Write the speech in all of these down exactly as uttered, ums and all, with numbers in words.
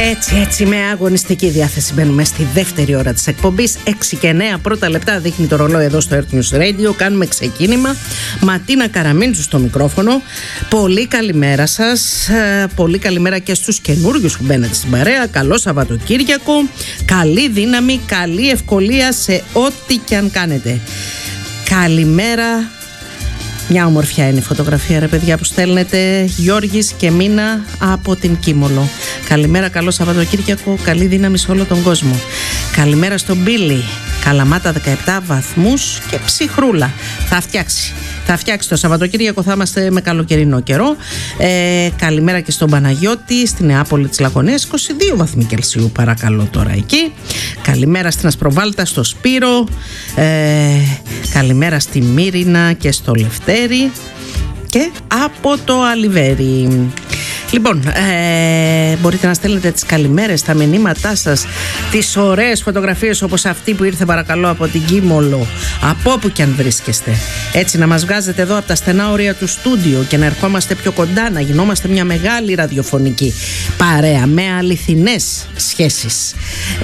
Έτσι, έτσι, με αγωνιστική διάθεση μπαίνουμε στη δεύτερη ώρα της εκπομπής. έξι και εννέα πρώτα λεπτά δείχνει το ρολόι εδώ στο Earth News Radio. Κάνουμε ξεκίνημα. Ματίνα Καραμίντζου στο μικρόφωνο. Πολύ καλημέρα σας. Πολύ καλημέρα και στους καινούριους που μπαίνετε στην παρέα. Καλό Σαββατοκύριακο. Καλή δύναμη, καλή ευκολία σε ό,τι και αν κάνετε. Καλημέρα. Μια ομορφιά είναι η φωτογραφία, ρε παιδιά, που στέλνετε. Γιώργης και Μίνα από την Κίμολο. Καλημέρα, καλό Σαββατοκύριακο. Καλή δύναμη σε όλο τον κόσμο. Καλημέρα στον Μπίλι. Καλαμάτα δεκαεπτά βαθμούς και ψυχρούλα. Θα φτιάξει. Θα φτιάξει το Σαββατοκύριακο, θα είμαστε με καλοκαιρινό καιρό. Ε, καλημέρα και στον Παναγιώτη, στη Νεάπολη της Λακωνίας, είκοσι δύο βαθμοί Κελσίου, παρακαλώ τώρα εκεί. Καλημέρα στην Ασπροβάλτα, στο Σπύρο. Ε, καλημέρα στη Μύρινα και στο Λευτέρι. Και από το Αλιβέρι. Λοιπόν, ε, μπορείτε να στέλνετε τις καλημέρες, τα μηνύματά σας, τις ωραίες φωτογραφίες όπως αυτή που ήρθε παρακαλώ από την Κίμολο, από όπου και αν βρίσκεστε. Έτσι να μας βγάζετε εδώ από τα στενά όρια του στούντιο και να ερχόμαστε πιο κοντά, να γινόμαστε μια μεγάλη ραδιοφωνική παρέα με αληθινές σχέσεις.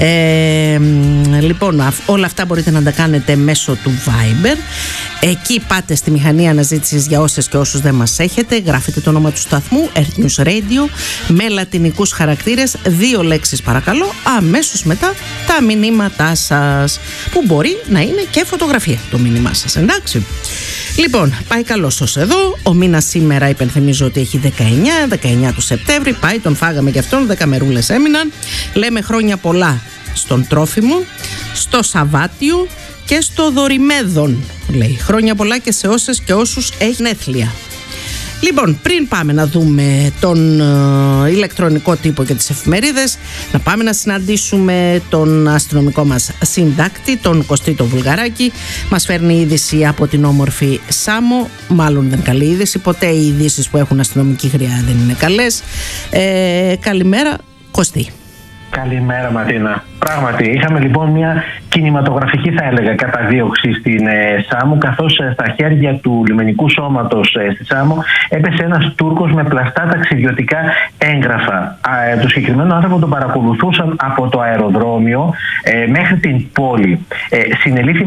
Ε, λοιπόν, όλα αυτά μπορείτε να τα κάνετε μέσω του Viber. Εκεί πάτε στη μηχανή αναζήτησης για όσες και όσους δεν μας έχετε, γράφετε το όνομα του σταθμού Earth News Radio με λατινικούς χαρακτήρες, δύο λέξεις παρακαλώ, αμέσως μετά τα μηνύματά σας, που μπορεί να είναι και φωτογραφία το μήνυμά σας, εντάξει. Λοιπόν, πάει καλώς ως εδώ. Ο μήνας σήμερα υπενθυμίζω ότι έχει δεκαεννιά, δεκαεννιά του Σεπτέμβρη. Πάει, τον φάγαμε και αυτόν, δέκα μερούλες έμειναν. Λέμε χρόνια πολλά στον Τρόφιμο, στο Σαββάτιο και στο Δωρημέδον, λέει. Χρόνια πολλά και σε όσες και όσους έχει έθλια. Λοιπόν, πριν πάμε να δούμε τον ε, ηλεκτρονικό τύπο και τις εφημερίδες, να πάμε να συναντήσουμε τον αστυνομικό μας συντάκτη, τον Κωστή τον Βουλγαράκη. Μας φέρνει είδηση από την όμορφη Σάμο. Μάλλον δεν καλή είδηση. Ποτέ οι ειδήσεις που έχουν αστυνομική χρειά δεν είναι καλές. Ε, καλημέρα, Κωστή. Καλημέρα, Ματίνα. Πράγματι, είχαμε λοιπόν μια κινηματογραφική, θα έλεγα, καταδίωξη στην ε, Σάμο, καθώς ε, στα χέρια του λιμενικού σώματος ε, στη Σάμο έπεσε ένας Τούρκος με πλαστά ταξιδιωτικά έγγραφα. Α, ε, το συγκεκριμένο άνθρωπο τον παρακολουθούσαν από το αεροδρόμιο ε, μέχρι την πόλη. Ε, συνελήφθη